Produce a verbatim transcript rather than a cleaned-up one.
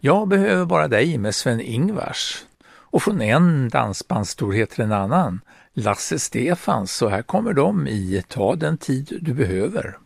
Jag behöver bara dig med Sven-Ingvars. Och från en dansbandsstorhet till en annan, Lasse Stefans, så här kommer de i Ta den tid du behöver.